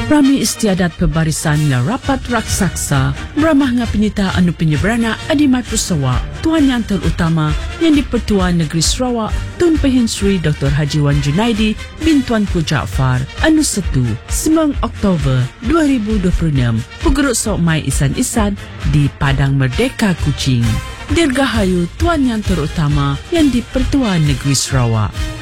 Rami istiadat pebarisan la rapat raksasa beramah nga pinita anu penyeberana adi mai pusawa tuan yang terutama yang di-Pertuan Negeri Sarawak Tun Pehin Sri Dr. Haji Wan Junaidi bin Tuanku Jaafar anu 1 9 Oktober 2026 pugurut sok mai isan-isan di Padang Merdeka Kuching. Dirgahayu tuan yang terutama yang di-Pertuan Negeri Sarawak.